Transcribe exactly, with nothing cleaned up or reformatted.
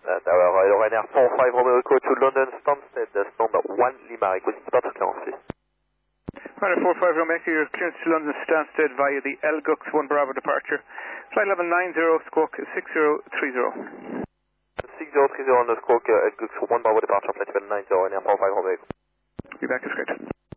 Uh, Tower Ryanair four five Romeo Echo to London Stansted, stand one Lima, request departure clearance please. Ryanair four five Romeo Echo, your clearance to London Stansted via the L G U X one Bravo departure. Flight level nine zero, squawk six zero three zero. six zero three zero on the squawk, uh, L G U X one Bravo departure, flight level nine zero, Ryanair four five Romeo Echo. Be back to script.